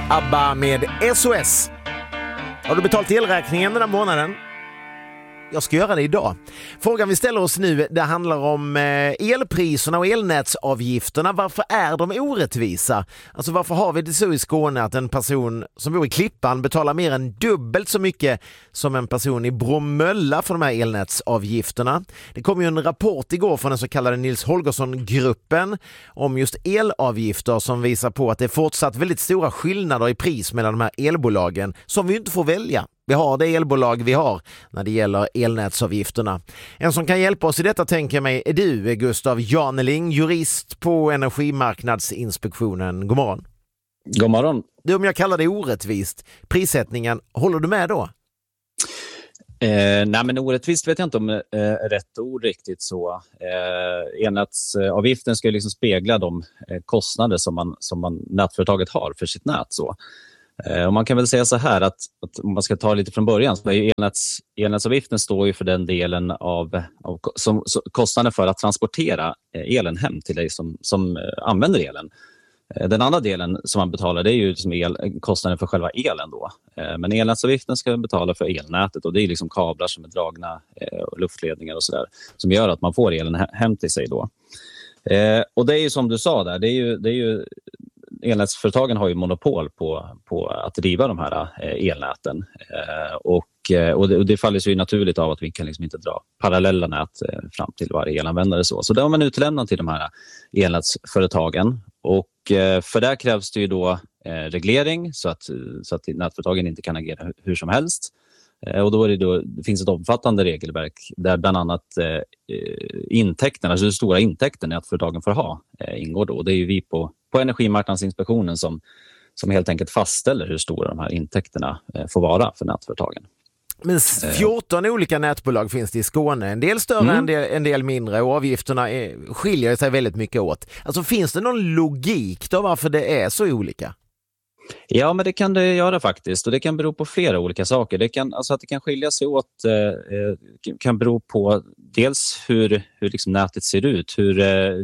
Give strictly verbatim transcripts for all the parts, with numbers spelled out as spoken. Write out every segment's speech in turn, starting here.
ABBA med S O S. Har du betalt elräkningen den här månaden? Jag ska göra det idag. Frågan vi ställer oss nu, det handlar om elpriserna och elnätsavgifterna. Varför är de orättvisa? Alltså varför har vi det så i Skåne att en person som bor i Klippan betalar mer än dubbelt så mycket som en person i Bromölla för de här elnätsavgifterna? Det kom ju en rapport igår från den så kallade Nils Holgersson-gruppen om just elavgifter som visar på att det är fortsatt väldigt stora skillnader i pris mellan de här elbolagen som vi inte får välja. Vi har det elbolag vi har när det gäller elnätsavgifterna. En som kan hjälpa oss i detta tänker mig är du, Gustav Janeling, jurist på Energimarknadsinspektionen. God morgon. God morgon. Du, om jag kallar det orättvist, prissättningen, håller du med då? Eh, nej men orättvist vet jag inte om eh, rätt ord riktigt så. Eh, elnätsavgiften ska ju liksom spegla de eh, kostnader som man, som man nätföretaget har för sitt nät så. Och man kan väl säga så här att, att om man ska ta lite från början så är ju elnäts, elnätsavgiften står ju för den delen av, av som, som, kostnaden för att transportera elen hem till dig som, som använder elen. Den andra delen som man betalar det är ju liksom el, kostnaden för själva elen då. Men elnätsavgiften ska betala för elnätet och det är liksom kablar som är dragna och luftledningar och sådär som gör att man får elen hem till sig då. Och det är ju som du sa där, det är ju, det är ju elnätsföretagen har ju monopol på, på att driva de här elnäten eh, och, och, det, och det faller sig ju naturligt av att vi kan liksom inte dra parallella nät eh, fram till varje elanvändare. Så, så det har man utlämnat till de här elnätsföretagen och eh, för det krävs det ju då eh, reglering så att, så att nätföretagen inte kan agera hur som helst. Eh, och då, är det då det finns ett omfattande regelverk där bland annat eh, intäkterna, alltså de stora intäkterna nätföretagen får ha eh, ingår då. Det är ju vi på på Energimarknadsinspektionen som, som helt enkelt fastställer hur stora de här intäkterna eh, får vara för nätföretagen. Men fjorton eh. olika nätbolag finns det i Skåne. En del större, mm. en, del, en del mindre och avgifterna är, skiljer sig väldigt mycket åt. Alltså finns det någon logik då varför det är så olika? Ja, men det kan det göra faktiskt och det kan bero på flera olika saker. Det kan, alltså att det kan skilja sig åt eh, kan bero på dels hur, hur liksom nätet ser ut. Hur,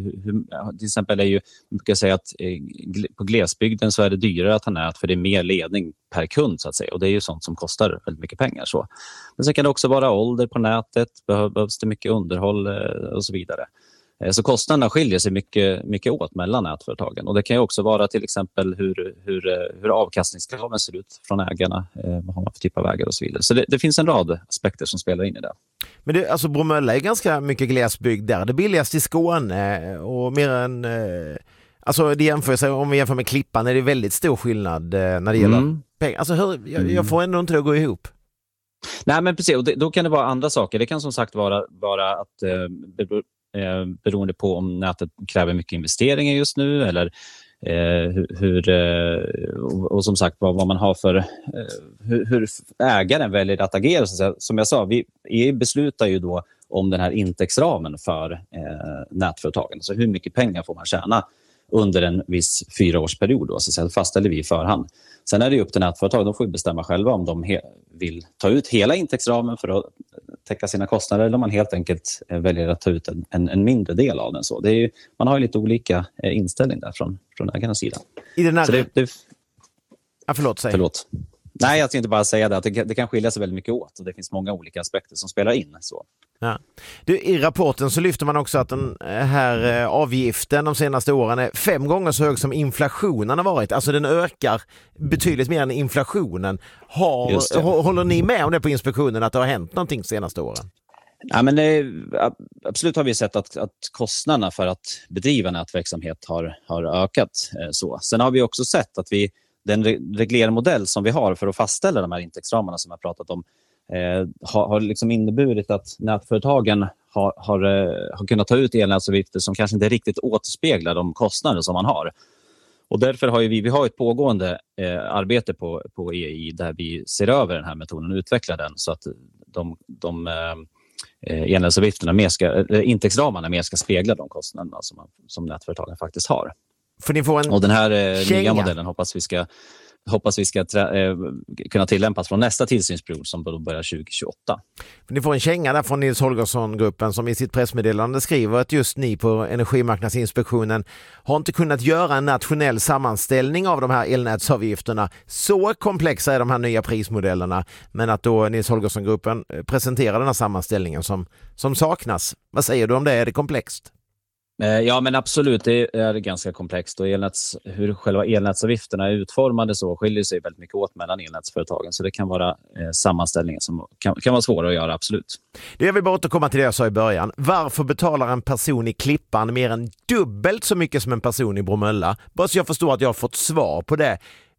hur, till exempel är ju, man brukar säga att eh, på glesbygden så är det dyrare att ha nät för det är mer ledning per kund så att säga och det är ju sånt som kostar väldigt mycket pengar. Så. Men sen kan det också vara ålder på nätet, behövs det mycket underhåll eh, och så vidare. Så kostnaderna skiljer sig mycket, mycket åt mellan nätföretagen. Och det kan ju också vara till exempel hur, hur, hur avkastningskraven ser ut från ägarna. Eh, vad har man för typ av ägare och så vidare. Så det, det finns en rad aspekter som spelar in i det. Men det, alltså Bromölla är ganska mycket glesbygd där. Det billigaste i Skåne och mer än... Eh, alltså det jämför sig, om vi jämför med Klippan är det väldigt stor skillnad eh, när det gäller mm. pengar. Alltså hur, jag, jag får ändå inte det att gå ihop. Nej men precis, och det, då kan det vara andra saker. Det kan som sagt vara, vara att... Eh, Eh, beroende på om nätet kräver mycket investeringar just nu eller eh, hur eh, och, och som sagt vad, vad man har för eh, hur, hur ägaren väljer att agera. Så, som jag sa, vi E U beslutar ju då om den här intäktsramen för eh, nätföretagen. Så hur mycket pengar får man tjäna under en viss fyraårsperiod då, så fastställer vi i förhand. Sen är det upp till nätföretag, de får ju bestämma själva om de he- vill ta ut hela intäktsramen för att täcka sina kostnader eller om man helt enkelt eh, väljer att ta ut en, en, en mindre del av den. Så det är ju, man har ju lite olika eh, inställning där från, från ägarnas sida. I den här... Så det, det... Ja, förlåt, säg. Förlåt. Nej, jag ska inte bara säga det, att det, det kan skilja sig väldigt mycket åt och det finns många olika aspekter som spelar in. Så. Ja. Du, i rapporten så lyfter man också att den här avgiften de senaste åren är fem gånger så hög som inflationen har varit. Alltså den ökar betydligt mer än inflationen. Har, håller ni med om det på inspektionen att det har hänt någonting de senaste åren? Ja, men det, absolut har vi sett att, att kostnaderna för att bedriva nätverksamhet har, har ökat. Så. Sen har vi också sett att vi den reglermodell som vi har för att fastställa de här intäktsramarna som jag pratat om eh, har, har liksom inneburit att nätföretagen har, har, eh, har kunnat ta ut elnätsavgifter som kanske inte riktigt återspeglar de kostnader som man har. Och därför har ju vi, vi har ett pågående eh, arbete på, på E I där vi ser över den här metoden och utvecklar den så att de, de eh, elnätsavgifterna mer ska, eh, intäktsramarna mer ska spegla de kostnaderna som, man, som nätföretagen faktiskt har. För ni får en och den här eh, nya modellen hoppas vi ska hoppas vi ska trä, eh, kunna tillämpas från nästa tillsynsperiod som då börjar tjugo tjugoåtta. Ni får en känga där från Nils Holgersson-gruppen som i sitt pressmeddelande skriver att just ni på Energimarknadsinspektionen har inte kunnat göra en nationell sammanställning av de här elnätsavgifterna. Så komplexa är de här nya prismodellerna, men att då Nils Holgersson-gruppen presenterar den här sammanställningen som, som saknas. Vad säger du om det? Är det komplext? Ja, men absolut, det är ganska komplext och elnäts, hur själva elnätsavgifterna är utformade så skiljer sig väldigt mycket åt mellan elnätsföretagen, så det kan vara eh, sammanställningar som kan, kan vara svåra att göra, absolut. Det jag vill bara återkomma till det jag sa i början. Varför betalar en person i Klippan mer än dubbelt så mycket som en person i Bromölla? Bara så jag förstår att jag har fått svar på det.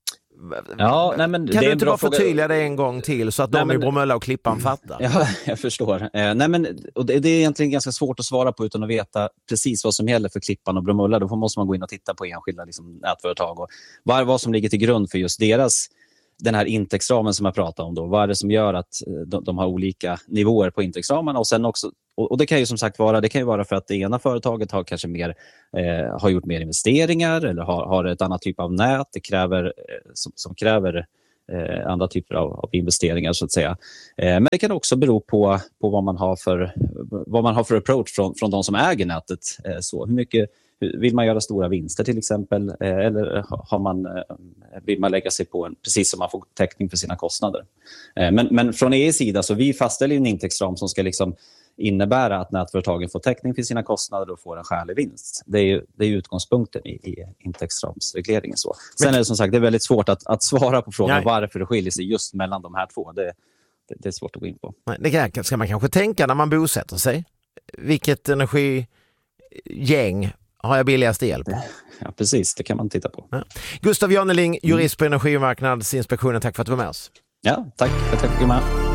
Ja, nej, men kan det du inte bara fråga. förtydliga det en gång till så att nej, de men... i Bromölla och Klippan fattar? Ja, jag förstår. Eh, nej, men, och det, det är egentligen ganska svårt att svara på utan att veta precis vad som gäller för Klippan och Bromölla. Då måste man gå in och titta på enskilda liksom, nätföretag och vad, vad som ligger till grund för just deras, den här intäktsramen som jag pratade om. Då. Vad är det som gör att de, de har olika nivåer på intäktsramen och sen också. Och det kan ju som sagt vara, det kan ju vara för att det ena företaget har kanske mer, eh, har gjort mer investeringar eller har, har ett annat typ av nät det kräver, eh, som, som kräver eh, andra typer av, av investeringar så att säga. Eh, men det kan också bero på, på vad man har för, vad man har för approach från, från de som äger nätet. Eh, så hur mycket vill man göra stora vinster till exempel eh, eller har man, eh, vill man lägga sig på en, precis som man får täckning för sina kostnader. Eh, men, men från E U:s sida så vi fastställer en intäktsram som ska liksom innebära att nätföretagen får täckning för sina kostnader och får en skälig vinst. Det är ju, det är utgångspunkten i, i intäktsramsregleringen. Så. Sen Men, är det som sagt det är väldigt svårt att, att svara på frågan nej. varför det skiljer sig just mellan de här två. Det, det, det är svårt att gå in på. Det ska man kanske tänka när man bosätter sig. Vilket energigäng har jag billigast el på? Ja, precis. Det kan man titta på. Ja. Gustav Janeling, jurist på Energimarknadsinspektionen. Tack för att du var med oss. Ja, tack. Tack för att du var med.